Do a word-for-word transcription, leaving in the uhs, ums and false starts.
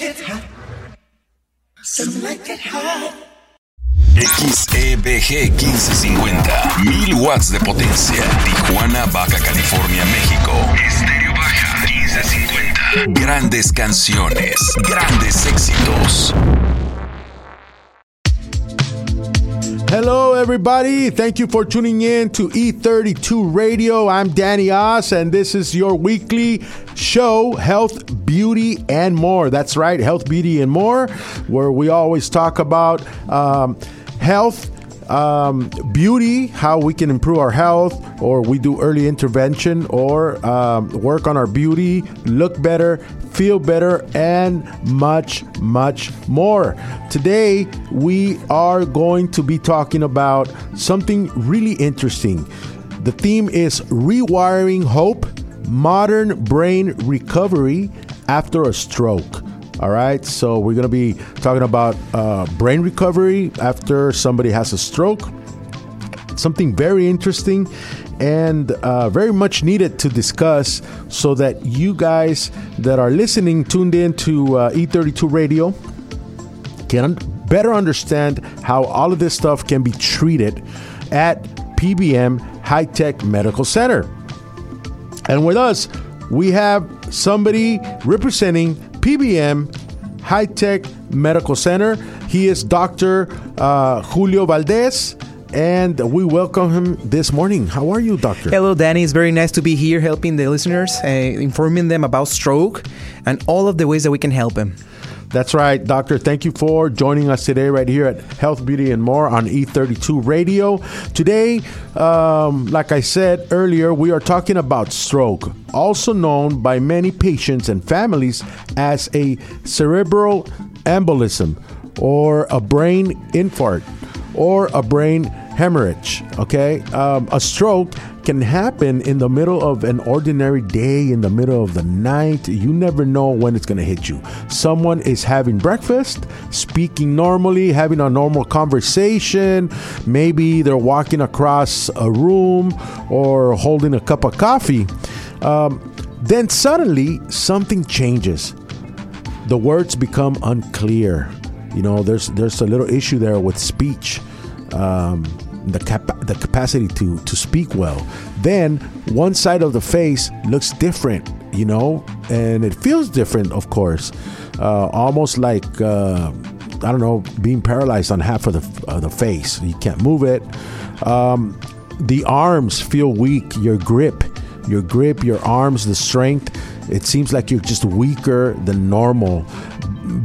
X E B G quince cincuenta, mil watts de potencia. Tijuana, Baja California, México. Estéreo Baja quince cincuenta. Grandes canciones, grandes éxitos. Hello, everybody. Thank you for tuning in to E thirty-two Radio. I'm Danny Oz, and this is your weekly show, Health, Beauty, and More. That's right, Health, Beauty, and More, where we always talk about um, health, um, beauty, how we can improve our health, or we do early intervention, or um, work on our beauty, look better, feel better, and much, much more. Today, we are going to be talking about something really interesting. The theme is Rewiring Hope, Modern Brain Recovery After a Stroke. All right, so we're going to be talking about uh, brain recovery after somebody has a stroke. Something very interesting and uh, very much needed to discuss so that you guys that are listening, tuned in to uh, E thirty-two Radio, can better understand how all of this stuff can be treated at P B M High Tech Medical Center. And with us, we have somebody representing P B M High Tech Medical Center. He is Doctor Uh, Julio Valdez, and we welcome him this morning. How are you, Doctor? Hello, Danny. It's very nice to be here helping the listeners, uh, informing them about stroke and all of the ways that we can help them. That's right, Doctor. Thank you for joining us today right here at Health, Beauty, and More on E thirty-two Radio. Today, um, like I said earlier, we are talking about stroke, also known by many patients and families as a cerebral embolism or a brain infarct or a brain hemorrhage, okay? Um, a stroke can happen in the middle of an ordinary day, in the middle of the night. You never know when it's going to hit you. Someone is having breakfast, speaking normally, having a normal conversation. Maybe they're walking across a room or holding a cup of coffee. Um, then suddenly something changes. The words become unclear. You know, there's there's a little issue there with speech. Um, the cap- the capacity to to speak well. Then one side of the face looks different, you know, and it feels different, of course, uh, almost like uh, I don't know, being paralyzed on half of the uh, the face. You can't move it. Um, the arms feel weak. Your grip, your grip, your arms, the strength. It seems like you're just weaker than normal.